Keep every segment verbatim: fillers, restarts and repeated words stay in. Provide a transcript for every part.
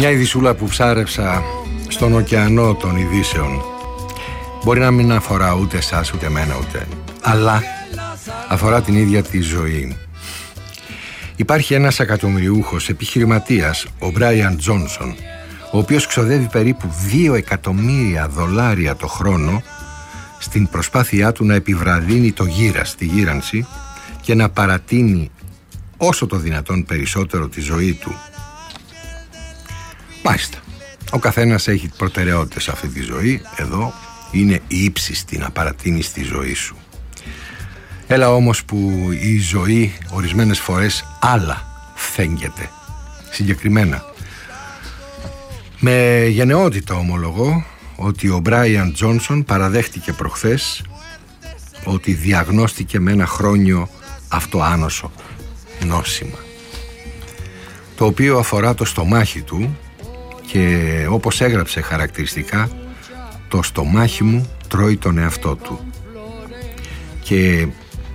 Μια ειδησούλα που ψάρεψα στον ωκεανό των ειδήσεων. Μπορεί να μην αφορά ούτε εσάς, ούτε εμένα, ούτε, αλλά αφορά την ίδια τη ζωή. Υπάρχει ένας εκατομμυριούχος επιχειρηματίας, ο Μπράιαν Τζόνσον, ο οποίος ξοδεύει περίπου δύο εκατομμύρια δολάρια το χρόνο στην προσπάθειά του να επιβραδύνει το γύρας, τη γύρανση, και να παρατείνει όσο το δυνατόν περισσότερο τη ζωή του. Μάλιστα, ο καθένας έχει προτεραιότητες σε αυτή τη ζωή. Εδώ είναι η ύψιστη να παρατείνεις τη ζωή σου. Έλα όμως που η ζωή ορισμένες φορές άλλα φέγγεται. Συγκεκριμένα, με γενναιότητα ομολογώ ότι ο Μπράιαν Τζόνσον παραδέχτηκε προχθές ότι διαγνώστηκε με ένα χρόνιο αυτοάνωσο νόσημα, το οποίο αφορά το στομάχι του, και όπως έγραψε χαρακτηριστικά, το στομάχι μου τρώει τον εαυτό του. Και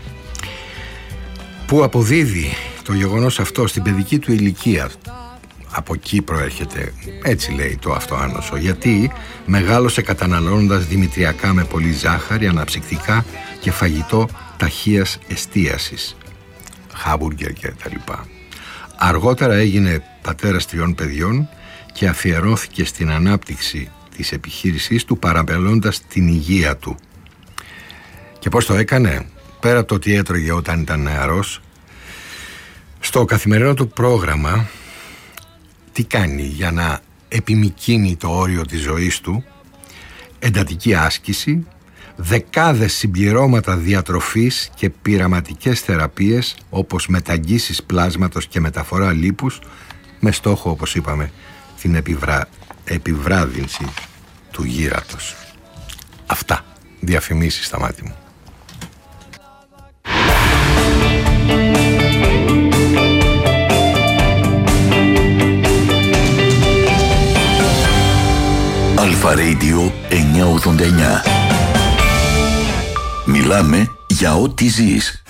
που αποδίδει το γεγονός αυτό στην παιδική του ηλικία. Από εκεί προέρχεται, έτσι λέει, το αυτοάνωσο, γιατί μεγάλωσε καταναλώνοντας δημητριακά με πολύ ζάχαρη, αναψυκτικά και φαγητό ταχείας εστίασης, χάμπουργκερ και τα λοιπά. Αργότερα έγινε πατέρας τριών παιδιών και αφιερώθηκε στην ανάπτυξη της επιχείρησής του, παραπελώντας την υγεία του. Και πώς το έκανε? Πέρα από το τι έτρωγε όταν ήταν νεαρός, στο καθημερινό του πρόγραμμα τι κάνει για να επιμικρύνει το όριο της ζωής του? Εντατική άσκηση, δεκάδες συμπληρώματα διατροφής και πειραματικές θεραπείες, όπως μεταγγίσεις πλάσματος και μεταφορά λίπους, με στόχο, όπως είπαμε, την επιβρά... επιβράδυνση του γύρατος. Αυτά, διαφημίσεις στα μάτια μου. Αλφα Radio εννιακόσια ογδόντα εννιά. Μιλάμε για ό,τι ζεις.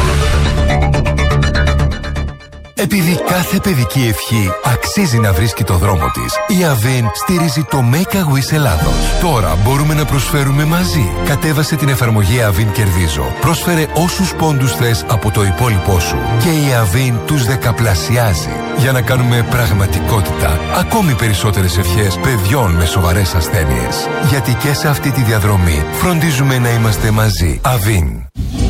Επειδή κάθε παιδική ευχή αξίζει να βρίσκει το δρόμο της, η Avin στηρίζει το Make a Wish Ελλάδος. Τώρα μπορούμε να προσφέρουμε μαζί. Κατέβασε την εφαρμογή Avin Κερδίζω. Πρόσφερε όσους πόντους θες από το υπόλοιπό σου και η Avin τους δεκαπλασιάζει για να κάνουμε πραγματικότητα ακόμη περισσότερες ευχές παιδιών με σοβαρές ασθένειες. Γιατί και σε αυτή τη διαδρομή φροντίζουμε να είμαστε μαζί. Avin.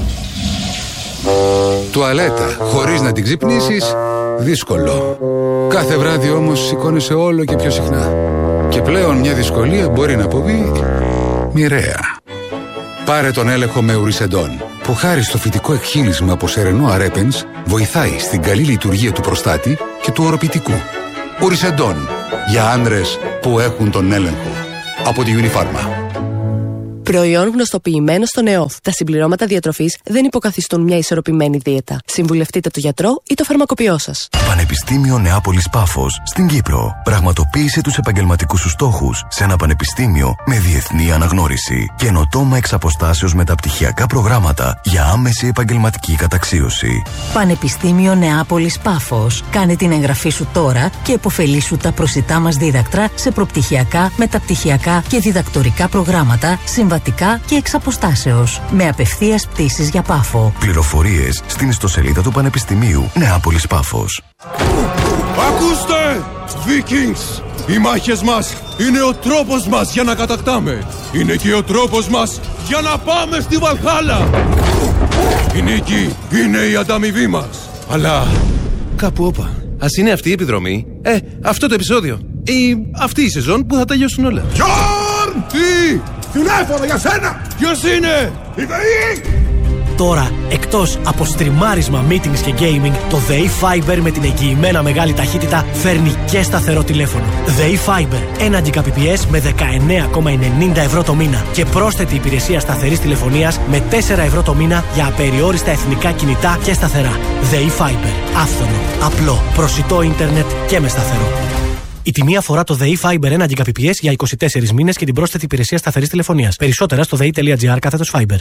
Τουαλέτα χωρίς να την ξυπνήσεις, δύσκολο. Κάθε βράδυ όμως σηκώνεσαι όλο και πιο συχνά. Και πλέον μια δυσκολία μπορεί να αποβεί μοιραία. Πάρε τον έλεγχο με Ουρισεντόν, που χάρη στο φυτικό εκχύλισμα από σερενό αρέπενς βοηθάει στην καλή λειτουργία του προστάτη και του οροπητικού. Ουρισεντόν, για άνδρες που έχουν τον έλεγχο. Από τη Unifarma. Προϊόν γνωστοποιημένο στον ΕΟΦ. Τα συμπληρώματα διατροφής δεν υποκαθιστούν μια ισορροπημένη δίαιτα. Συμβουλευτείτε τον γιατρό ή το φαρμακοποιό σας. Πανεπιστήμιο Νεάπολης Πάφος στην Κύπρο. Πραγματοποίησε τους επαγγελματικούς σου στόχους σε ένα πανεπιστήμιο με διεθνή αναγνώριση. Καινοτόμα εξ αποστάσεως μεταπτυχιακά προγράμματα για άμεση επαγγελματική καταξίωση. Πανεπιστήμιο Νεάπολης Πάφος. Κάνε την εγγραφή σου τώρα και επωφελήσου τα προσιτά μας δίδακτρα σε προπτυχιακά, μεταπτυχιακά και διδακτορικά προγράμματα, συμβατικά και εξ αποστάσεως, με απευθείας πτήσεις για Πάφο. Πληροφορίες στην ιστοσελίδα του Πανεπιστημίου Νεάπολης Πάφος. Ακούστε! Vikings! Οι μάχες μας είναι ο τρόπος μας για να κατακτάμε. Είναι και ο τρόπος μας για να πάμε στη Βαλχάλα. Η νίκη είναι η ανταμοιβή μας. Αλλά κάπου όπα. Ας είναι αυτή η επιδρομή. Ε, αυτό το επεισόδιο. Ή αυτή η σεζόν που θα τελειώσουν όλα. Γιόρν! Τι! Τηλέφωνο για σένα! Ποιος είναι? Η ΔΕΗ! Τώρα, εκτός από στριμάρισμα, meetings και gaming, το ΔΕΗ Fiber με την εγγυημένα μεγάλη ταχύτητα φέρνει και σταθερό τηλέφωνο. ΔΕΗ Fiber, ένα Gbps με δεκαεννέα κόμμα ενενήντα ευρώ το μήνα και πρόσθετη υπηρεσία σταθερής τηλεφωνίας με τέσσερα ευρώ το μήνα για απεριόριστα εθνικά κινητά και σταθερά. ΔΕΗ Fiber, άφθονο, απλό, προσιτό ίντερνετ και με σταθερό. Η τιμή αφορά το ΔΕΗ Fiber ένα Gbps για είκοσι τέσσερις μήνες και την πρόσθετη υπηρεσία σταθερής τηλεφωνίας. Περισσότερα στο δei.gr κάθετος Fiber.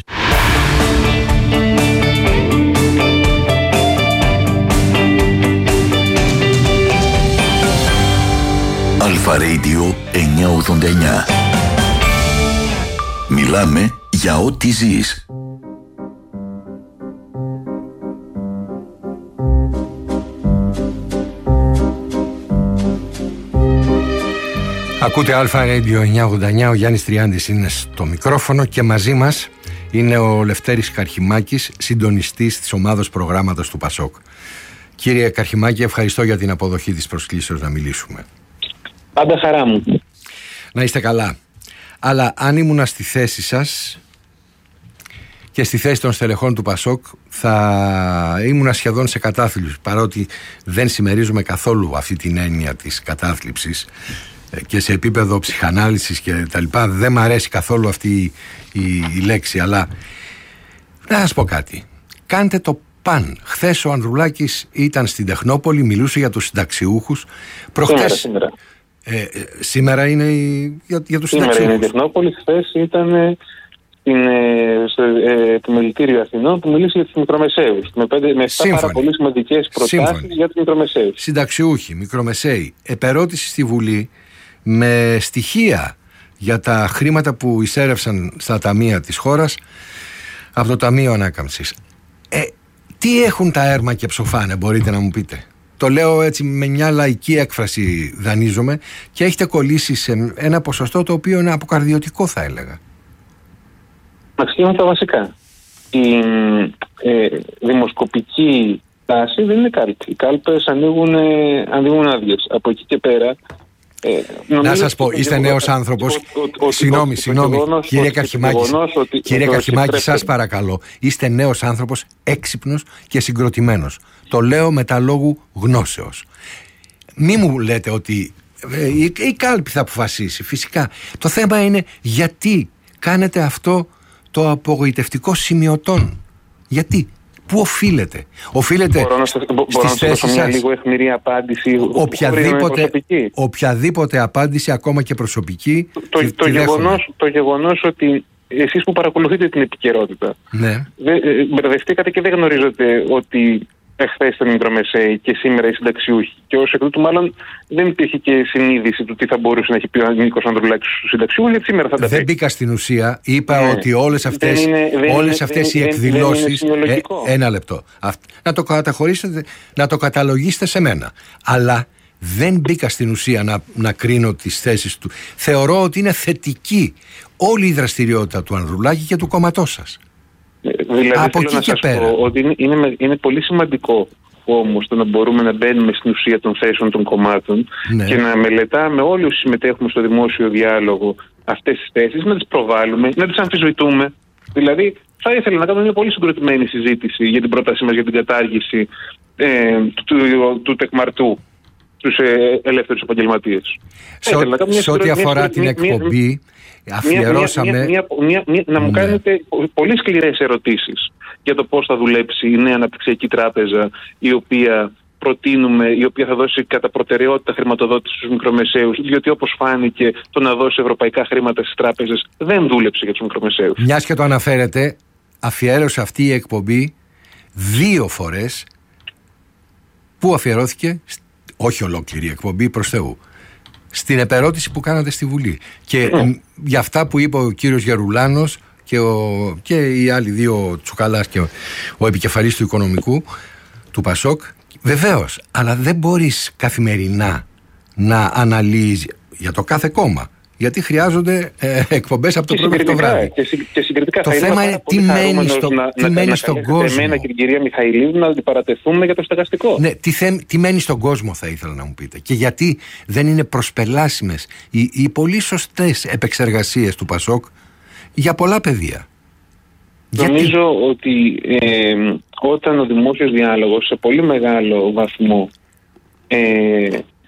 Αλφα Radio εννιακόσια ογδόντα εννιά. Μιλάμε για ό,τι ζεις. Ακούτε Αλφα Radio εννιακόσια ογδόντα εννιά, ο Γιάννης Τριάντης είναι στο μικρόφωνο και μαζί μας είναι ο Λευτέρης Καρχημάκης, συντονιστής της ομάδος προγράμματος του Πασόκ. Κύριε Καρχημάκη, ευχαριστώ για την αποδοχή της προσκλήσεως να μιλήσουμε. Πάντα χαρά μου. Να είστε καλά. Αλλά αν ήμουνα στη θέση σας και στη θέση των στελεχών του Πασόκ, θα ήμουνα σχεδόν σε κατάθλιψη, παρότι δεν συμμερίζομαι καθόλου αυτή την έννοια της κατάθλιψης και σε επίπεδο ψυχανάλυσης και τα λοιπά. Δεν μ' αρέσει καθόλου αυτή η, η λέξη, αλλά να σας πω κάτι. Κάντε το παν. Χθες ο Ανδρουλάκης ήταν στην Τεχνόπολη, μιλούσε για τους συνταξιούχους. Προχτές, σήμερα, σήμερα. Ε, σήμερα είναι η, για, για τους σήμερα συνταξιούχους. Είναι η Τεχνόπολη, χθες ήταν στην, στο ε, επιμελητήριο Αθηνών που μιλήσει για τους μικρομεσαίους. Με, πέντε, με εφτά πάρα πολύ σημαντικές προτάσεις για τους μικρομεσαίους. Συνταξιούχοι, μικρομεσαίοι. Επερώτηση στη Βουλή με στοιχεία για τα χρήματα που εισέρευσαν στα ταμεία της χώρας από το Ταμείο Ανάκαμψης. Ε, τι έχουν τα έρμα και ψοφάνε, μπορείτε να μου πείτε? Το λέω έτσι με μια λαϊκή έκφραση, δανείζομαι, και έχετε κολλήσει σε ένα ποσοστό το οποίο είναι αποκαρδιωτικό, θα έλεγα. Να ξεκινήσουμε τα βασικά. Η ε, δημοσκοπική τάση δεν είναι κάλπη. Οι κάλπες ανοίγουν, ε, ανοίγουν άδειες. Από εκεί και πέρα. Ε, να σας πω, είστε νέος άνθρωπος. Συγγνώμη, συγγνώμη, κύριε Καρχημάκη, κύριε Καρχημάκη, σας παρακαλώ. Είστε νέος άνθρωπος, έξυπνος και συγκροτημένος. Το λέω με τα λόγου γνώσεως. Μη μου λέτε ότι ε, η, η κάλπη θα αποφασίσει. Φυσικά. Το θέμα είναι γιατί κάνετε αυτό το απογοητευτικό σημειωτόν. Γιατί? Πού οφείλεται? Οφείλεται μπορώ να σας, στις θέσεις σας. Λίγο αιχμηρή απάντηση. Οποιαδήποτε, οποιαδήποτε απάντηση, ακόμα και προσωπική. Το, το, το, γεγονός, το γεγονός ότι εσείς που παρακολουθείτε την επικαιρότητα, ναι, μπερδευτήκατε και δεν γνωρίζετε ότι εχθές ήταν οι μικρομεσαίοι και σήμερα οι συνταξιούχοι. Και ως εκ τούτου, μάλλον δεν υπήρχε και συνείδηση του τι θα μπορούσε να έχει πει ο Νίκος Ανδρουλάκης στους συνταξιούχους, γιατί σήμερα θα τα πει. Δεν μπήκα στην ουσία. Είπα ναι. ότι όλες αυτές, είναι, όλες είναι, αυτές οι εκδηλώσεις. Ε, ένα λεπτό. Αυτ, να το καταχωρήσετε, να το καταλογίσετε σε μένα. Αλλά δεν μπήκα στην ουσία να, να κρίνω τις θέσεις του. Θεωρώ ότι είναι θετική όλη η δραστηριότητα του Ανδρουλάκη και του κόμματός σας. Δηλαδή, από θέλω εκεί να και σας πέρα. πω ότι είναι, είναι, είναι πολύ σημαντικό όμως το να μπορούμε να μπαίνουμε στην ουσία των θέσεων των κομμάτων, ναι, και να μελετάμε όλοι όσοι συμμετέχουμε στο δημόσιο διάλογο αυτές τις θέσεις, να τις προβάλλουμε, να τις αμφισβητούμε. Δηλαδή, θα ήθελα να κάνουμε μια πολύ συγκροτημένη συζήτηση για την πρότασή μας για την κατάργηση ε, του, του, του τεκμαρτού στους ε, ελεύθερους επαγγελματίες. Σε, σε ό,τι αφορά την εκπομπή, αφιερώσαμε... Μια, μια, μια, μια, να μου ναι. κάνετε πολύ σκληρές ερωτήσεις για το πώς θα δουλέψει η νέα αναπτυξιακή τράπεζα, η οποία προτείνουμε, η οποία θα δώσει κατά προτεραιότητα χρηματοδότηση στους μικρομεσαίους, διότι όπως φάνηκε, το να δώσει ευρωπαϊκά χρήματα στις τράπεζες δεν δούλεψε για τους μικρομεσαίους. Μιας και το αναφέρετε, αφιέρωσε αυτή η εκπομπή δύο φορές. Πού αφιερώθηκε? Όχι ολόκληρη η εκπομπή, προς Θεού. Στην επερώτηση που κάνατε στη Βουλή. Και mm. για αυτά που είπε ο κύριος Γερουλάνος και, ο, και οι άλλοι δύο, ο Τσουκαλάς και ο, ο επικεφαλής του Οικονομικού του Πασόκ, βεβαίως, αλλά δεν μπορείς καθημερινά να αναλύεις για το κάθε κόμμα. Γιατί χρειάζονται ε, εκπομπές από το πρωί μέχρι το βράδυ. Και, και συγκριτικά το θα θέμα είναι τι μένει, στο, να, τι να, μένει να, στον να κόσμο. Εμένα και την κυρία Μιχαηλίδου να αντιπαρατεθούμε για το στεγαστικό. Ναι, τι, θε, τι μένει στον κόσμο, θα ήθελα να μου πείτε. Και γιατί δεν είναι προσπελάσιμες οι, οι πολύ σωστές επεξεργασίες του Πασόκ για πολλά πεδία. Νομίζω γιατί... ότι ε, όταν ο δημόσιος διάλογος σε πολύ μεγάλο βαθμό ε,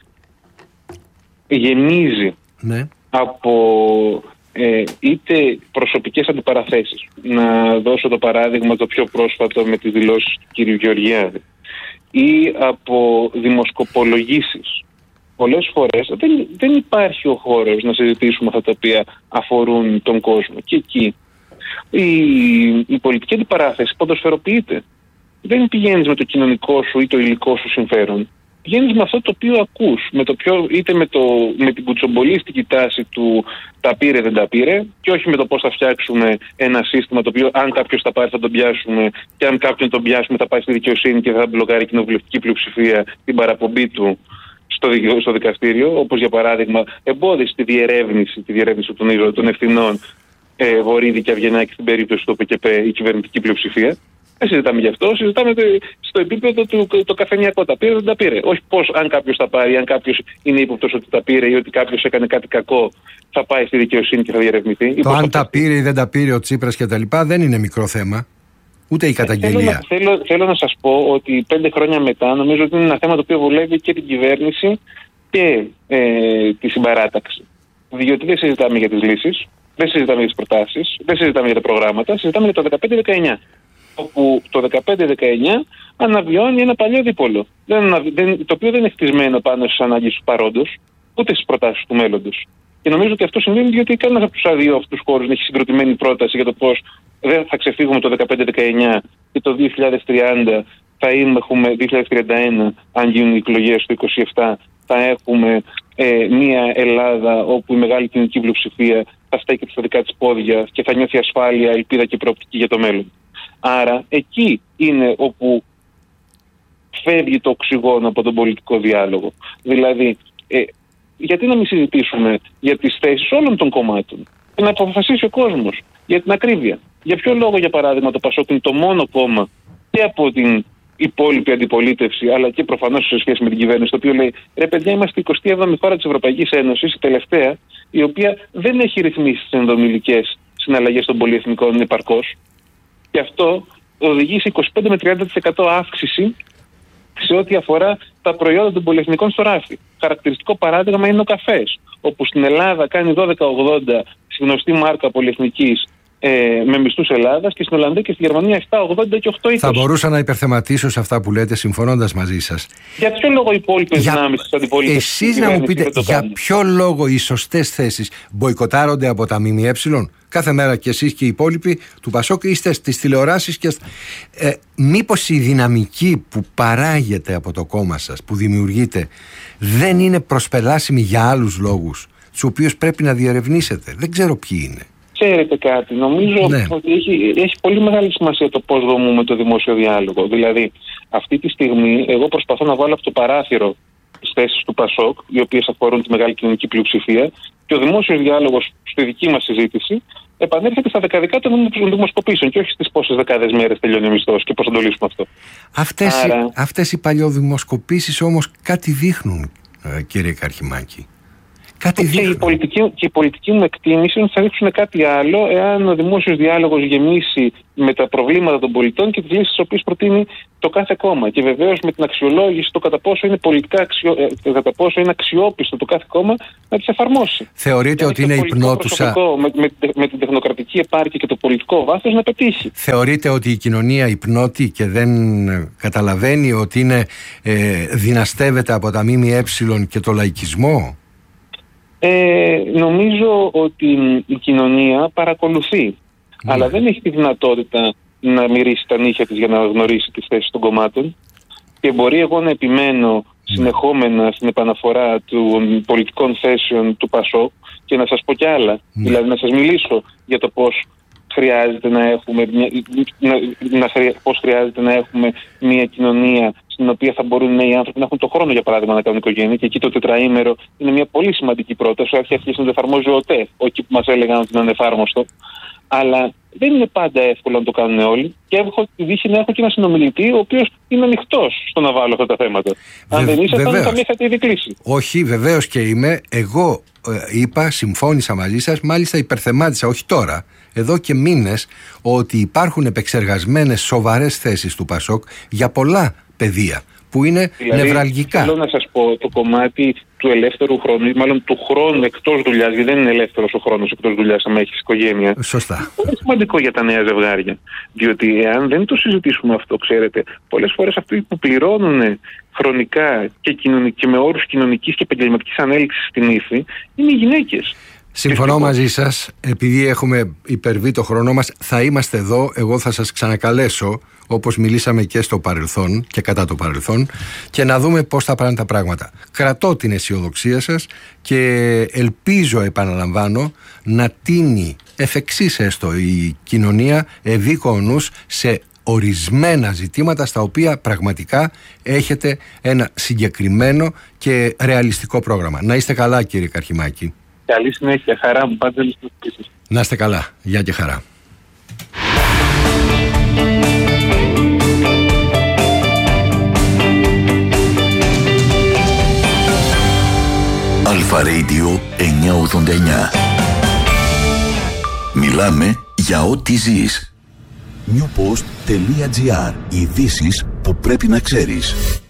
γεμίζει, ναι, από ε, είτε προσωπικές αντιπαραθέσεις. Να δώσω το παράδειγμα το πιο πρόσφατο με τις δηλώσεις του κ. Γεωργιάδη, ή από δημοσκοπολογήσεις. Πολλές φορές δεν, δεν υπάρχει ο χώρος να συζητήσουμε αυτά τα οποία αφορούν τον κόσμο. Και εκεί η, η πολιτική αντιπαράθεση ποδοσφαιροποιείται. Δεν πηγαίνεις με το κοινωνικό σου ή το υλικό σου συμφέρον. Πηγαίνεις με αυτό το οποίο ακούς, με το πιο, είτε με, το, με την κουτσομπολίστικη τάση του τα πήρε δεν τα πήρε, και όχι με το πώς θα φτιάξουμε ένα σύστημα το οποίο αν κάποιος τα πάρει θα τον πιάσουμε, και αν κάποιον τον πιάσουμε θα πάει στη δικαιοσύνη και θα μπλοκάρει η κοινοβουλευτική πλειοψηφία την παραπομπή του στο, δικαι, στο δικαστήριο, όπως για παράδειγμα εμπόδισε τη διερεύνηση, τη διερεύνηση των, των ευθυνών ε, Βορίδη και Αυγενάκη στην περίπτωση του ΠΚΠ, η κυβερνητική πλειοψηφία. Δεν συζητάμε γι' αυτό, συζητάμε στο επίπεδο του το καφενιακό. Τα πήρε, δεν τα πήρε. Όχι πώς αν κάποιος τα πάρει, αν κάποιος είναι ύποπτος ότι τα πήρε ή ότι κάποιος έκανε κάτι κακό, θα πάει στη δικαιοσύνη και θα διερευνηθεί. Το αν τα πήρε ή δεν τα πήρε ο Τσίπρας και τα λοιπά δεν είναι μικρό θέμα. Ούτε η καταγγελία. Θέλω, θέλω, θέλω να σας πω ότι πέντε χρόνια μετά νομίζω ότι είναι ένα θέμα το οποίο βολεύει και την κυβέρνηση και ε, τη συμπαράταξη. Διότι δεν συζητάμε για τις λύσεις, δεν συζητάμε για τις προτάσεις, δεν συζητάμε για τα προγράμματα, συζητάμε για το δεκαπέντε δεκαεννιά. Όπου το δεκαπέντε δεκαεννιά αναβιώνει ένα παλιό δίπολο, δεν, δεν, το οποίο δεν είναι χτισμένο πάνω στις ανάγκες του παρόντος, ούτε στις προτάσεις του μέλλοντος. Και νομίζω ότι αυτό συμβαίνει διότι κανένας από τους δύο αυτούς χώρους δεν έχει συγκροτημένη πρόταση για το πώς δεν θα ξεφύγουμε το δεκαπέντε δεκαεννιά και το δύο χιλιάδες τριάντα θα έχουμε, δύο χιλιάδες τριάντα ένα, αν γίνουν οι εκλογές το είκοσι επτά, θα έχουμε ε, μια Ελλάδα όπου η μεγάλη κοινωνική πλειοψηφία θα στέκεται στα δικά της πόδια και θα νιώθει ασφάλεια, ελπίδα και προοπτική για το μέλλον. Άρα εκεί είναι όπου φεύγει το οξυγόνο από τον πολιτικό διάλογο. Δηλαδή, ε, γιατί να μην συζητήσουμε για τις θέσεις όλων των κομμάτων και να αποφασίσει ο κόσμος για την ακρίβεια. Για ποιο λόγο, για παράδειγμα, το ΠΑΣΟΚ είναι το μόνο κόμμα και από την υπόλοιπη αντιπολίτευση, αλλά και προφανώς σε σχέση με την κυβέρνηση, το οποίο λέει: ρε παιδιά, είμαστε η εικοστή έβδομη χώρα της Ευρωπαϊκής Ένωσης, η τελευταία, η οποία δεν έχει ρυθμίσει τις ενδομιλικές συναλλαγές των πολυεθνικών επαρκώς. Και αυτό οδηγεί σε είκοσι πέντε με τριάντα τοις εκατό αύξηση σε ό,τι αφορά τα προϊόντα των πολυεθνικών στο ράφι. Χαρακτηριστικό παράδειγμα είναι ο καφές, όπου στην Ελλάδα κάνει δώδεκα ογδόντα στη γνωστή μάρκα πολυεθνικής ε, με μισθούς Ελλάδας, και στην Ολλανδία και στη Γερμανία επτά ογδόντα και οκτώ είκοσι. Θα μπορούσα να υπερθεματίσω σε αυτά που λέτε, συμφωνώντας μαζί σας. Για ποιο λόγο οι υπόλοιπες για... δυνάμεις της αντιπολίτευσης? Εσείς να μου πείτε, για ποιο λόγο οι σωστές θέσεις μποϊκοτάρονται από τα ΜΜΕ? Κάθε μέρα και εσείς και οι υπόλοιποι του ΠΑΣΟΚ είστε στις τηλεοράσεις και ε, μήπως η δυναμική που παράγεται από το κόμμα σας, που δημιουργείται, δεν είναι προσπελάσιμη για άλλους λόγους, τους οποίους πρέπει να διερευνήσετε? Δεν ξέρω ποιοι είναι. Ξέρετε κάτι, νομίζω ναι. ότι έχει, έχει πολύ μεγάλη σημασία το πώς δομούμε το δημόσιο διάλογο. Δηλαδή, αυτή τη στιγμή εγώ προσπαθώ να βάλω από το παράθυρο τις θέσεις του ΠΑΣΟΚ, οι οποίες αφορούν τη μεγάλη κοινωνική πλειοψηφία, και ο δημόσιος διάλογος στη δική μας συζήτηση επανέρχεται στα δεκαδικά των δημοσκοπήσεων και όχι στις πόσες δεκάδες μέρες τελειώνει ο μισθός και πώς θα το λύσουμε αυτό. Αυτές, Άρα... οι, αυτές οι παλιοδημοσκοπήσεις όμως κάτι δείχνουν, κύριε Καρχιμάκη. Κάτι και, η πολιτική, και η πολιτική μου εκτίμηση είναι ότι θα δείξουν κάτι άλλο εάν ο δημόσιος διάλογος γεμίσει με τα προβλήματα των πολιτών και τις λύσεις τις οποίες προτείνει το κάθε κόμμα. Και βεβαίως με την αξιολόγηση το κατά πόσο είναι, πολιτικά αξιο, κατά πόσο είναι αξιόπιστο το κάθε κόμμα να τις εφαρμόσει. Θεωρείτε ότι είναι υπνότουσα. Με, με, με την τεχνοκρατική επάρκεια και το πολιτικό βάθος να πετύχει. Θεωρείτε ότι η κοινωνία υπνώτη και δεν καταλαβαίνει ότι είναι, ε, δυναστεύεται από τα ΜΜΕ και το λαϊκισμό? Ε, νομίζω ότι η κοινωνία παρακολουθεί, ναι. αλλά δεν έχει τη δυνατότητα να μυρίσει τα νύχια της για να γνωρίσει τις θέσεις των κομμάτων, και μπορεί εγώ να επιμένω συνεχόμενα στην επαναφορά των πολιτικών θέσεων του ΠΑΣΟΚ και να σας πω κι άλλα, ναι. δηλαδή να σας μιλήσω για το πώς χρειάζεται να έχουμε μια, να, να, πώς χρειάζεται να έχουμε μια κοινωνία στην οποία θα μπορούν οι άνθρωποι να έχουν το χρόνο, για παράδειγμα, να κάνουν οικογένεια. Και εκεί το τετραήμερο είναι μια πολύ σημαντική πρόταση. Έχει αρχίσει να το εφαρμόζει ο ΟΤΕ, όχι που μας έλεγαν ότι είναι ανεφάρμοστο. Αλλά δεν είναι πάντα εύκολο να το κάνουν όλοι. Και έχω τη τύχη να έχω και ένα συνομιλητή, ο οποίος είναι ανοιχτός στο να βάλω αυτά τα θέματα. Βε, Αν δεν ήσασταν, θα μην είχατε ήδη κλείσει. Όχι, βεβαίως και είμαι. Εγώ ε, είπα, συμφώνησα μαζί σας, μάλιστα υπερθεμάτισα, όχι τώρα, εδώ και μήνες, ότι υπάρχουν επεξεργασμένες σοβαρές θέσεις του ΠΑΣΟΚ για πολλά πεδία που είναι δηλαδή, νευραλγικά. Θέλω να σας πω, το κομμάτι του ελεύθερου χρόνου, ή μάλλον του χρόνου εκτός δουλειάς, γιατί δεν είναι ελεύθερος ο χρόνος εκτός δουλειάς, αν έχεις οικογένεια. Σωστά. Είναι σημαντικό για τα νέα ζευγάρια. Διότι εάν δεν το συζητήσουμε αυτό, ξέρετε, πολλές φορές αυτοί που πληρώνουν χρονικά και, κοινωνικ, και με όρους κοινωνικής και επαγγελματικής ανέλυξης στην ύφη είναι οι γυναίκες. Συμφωνώ μαζί σας. Επειδή έχουμε υπερβεί το χρόνο μας, θα είμαστε εδώ. Εγώ θα σας ξανακαλέσω, όπως μιλήσαμε και στο παρελθόν και κατά το παρελθόν, και να δούμε πώς θα πάνε τα πράγματα. Κρατώ την αισιοδοξία σας και ελπίζω, επαναλαμβάνω, να τίνει εφ' εξής έστω η κοινωνία ευήκο νους σε ορισμένα ζητήματα στα οποία πραγματικά έχετε ένα συγκεκριμένο και ρεαλιστικό πρόγραμμα. Να είστε καλά, κύριε Καρχημάκη. Καλή συνέχεια, χαρά μου, πάτε όλες τις. Να είστε καλά, γεια και χαρά. Αλφα Radio εννιακόσια ογδόντα εννιά. Μιλάμε για ό,τι ζεις. newpost.gr. Ειδήσεις που πρέπει να ξέρεις.